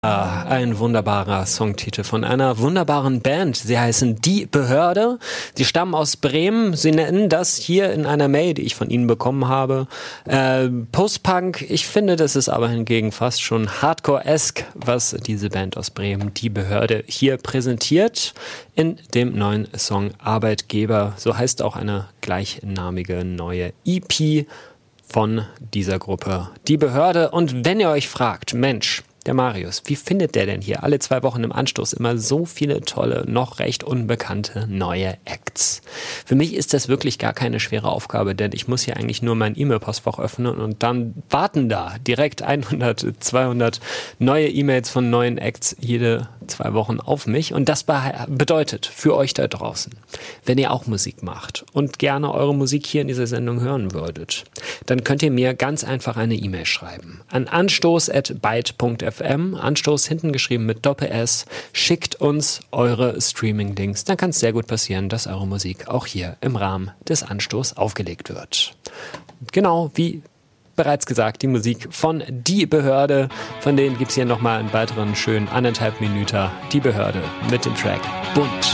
Ein wunderbarer Songtitel von einer wunderbaren Band. Sie heißen Die Behörde. Sie stammen aus Bremen. Sie nennen das hier in einer Mail, die ich von Ihnen bekommen habe, Post-Punk. Ich finde, das ist aber hingegen fast schon Hardcore-esque, was diese Band aus Bremen, Die Behörde, hier präsentiert in dem neuen Song Arbeitgeber. So heißt auch eine gleichnamige neue EP von dieser Gruppe, Die Behörde. Und wenn ihr euch fragt, Mensch, der Marius, wie findet der denn hier alle 2 Wochen im Anstoß immer so viele tolle, noch recht unbekannte neue Acts? Für mich ist das wirklich gar keine schwere Aufgabe, denn ich muss hier eigentlich nur mein E-Mail-Postfach öffnen und dann warten da direkt 100, 200 neue E-Mails von neuen Acts jede 2 Wochen auf mich. Und das bedeutet für euch da draußen, wenn ihr auch Musik macht und gerne eure Musik hier in dieser Sendung hören würdet, dann könnt ihr mir ganz einfach eine E-Mail schreiben an anstoß@byte.fm. Anstoß hinten geschrieben mit Doppel-S. Schickt uns eure Streaming-Links. Dann kann es sehr gut passieren, dass eure Musik auch hier im Rahmen des Anstoß aufgelegt wird. Genau wie bereits gesagt, die Musik von Die Behörde. Von denen gibt es hier nochmal einen weiteren schönen 1,5 Minuten. Die Behörde mit dem Track Bunt.